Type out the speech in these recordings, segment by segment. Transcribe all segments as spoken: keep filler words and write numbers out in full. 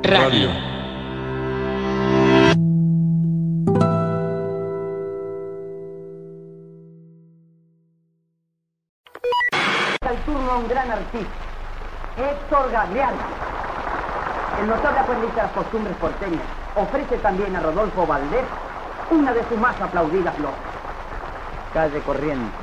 Radio. El turno a un gran artista, Héctor Gagliardi. El notable aprendiz de las costumbres porteñas ofrece también a Rodolfo Valdés una de sus más aplaudidas loas. Calle Corrientes.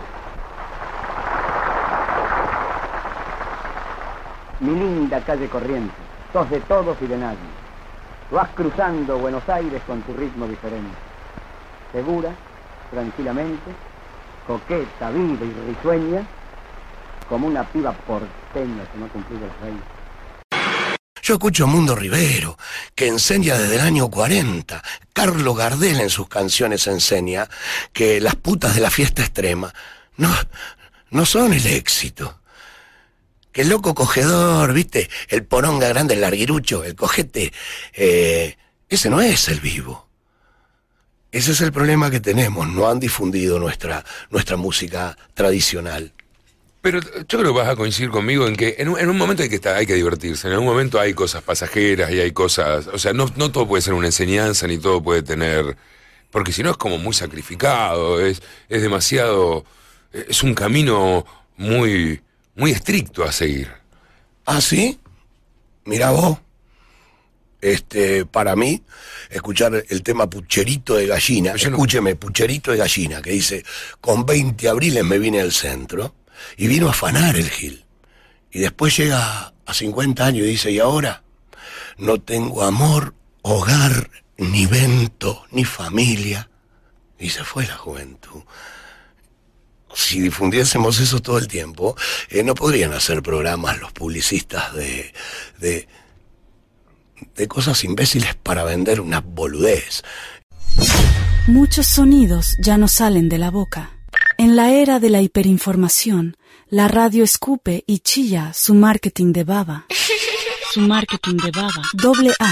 Mi linda calle Corrientes, sos de todos y de nadie. Vas cruzando Buenos Aires con tu ritmo diferente. Segura, tranquilamente, coqueta, viva y risueña, como una piba porteña que no ha cumplido los veinte. Yo escucho Mundo Rivero, que enseña desde el año cuarenta. Carlos Gardel en sus canciones enseña que las putas de la fiesta extrema no, no son el éxito. Que el loco cogedor, ¿viste? El poronga grande, el larguirucho, el cojete, eh, ese no es el vivo. Ese es el problema que tenemos, no han difundido nuestra, nuestra música tradicional. Pero yo creo que vas a coincidir conmigo en que en un, en un momento hay que estar, hay que divertirse, en algún momento hay cosas pasajeras y hay cosas, o sea, no, no todo puede ser una enseñanza ni todo puede tener, porque si no es como muy sacrificado, es, es demasiado, es un camino muy, muy estricto a seguir. ¿Ah, sí? Mirá vos. Este, para mí, escuchar el tema Pucherito de Gallina, no... escúcheme, Pucherito de Gallina, que dice, con veinte abriles me vine al centro, y vino a afanar el Gil. Y después llega a cincuenta años y dice, y ahora, no tengo amor, hogar, ni vento, ni familia. Y se fue la juventud. Si difundiésemos eso todo el tiempo, eh, no podrían hacer programas los publicistas de... de de cosas imbéciles para vender una boludez. Muchos sonidos ya no salen de la boca. En la era de la hiperinformación, la radio escupe y chilla su marketing de baba. Su marketing de baba. Doble A.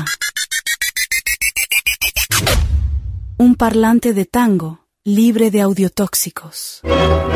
Un parlante de tango libre de audiotóxicos.